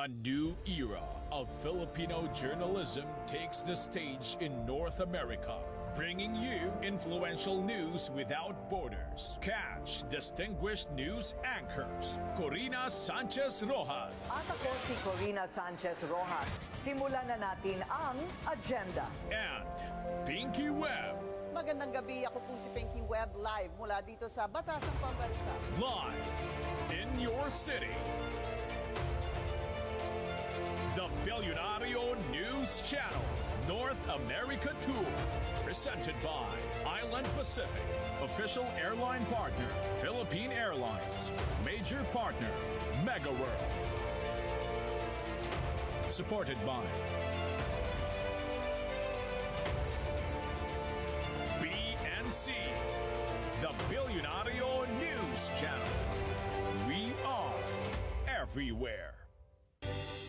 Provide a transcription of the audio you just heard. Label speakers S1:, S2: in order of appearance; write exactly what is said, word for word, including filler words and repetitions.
S1: A new era of Filipino journalism takes the stage in North America, bringing you influential news without borders. Catch distinguished news anchors Corina Sanchez Rojas
S2: At ako si Corina Sanchez Rojas. Simulan na natin ang agenda.
S1: and Pinky Webb,
S2: Magandang gabi, ako po si Pinky Webb live mula dito sa Batasang Pambansa.
S1: live in your city. The Billionario News Channel North America Tour, presented by Island Pacific, official airline partner, Philippine Airlines, major partner, Mega World. Supported by B N C, the Billionario News Channel. We are everywhere.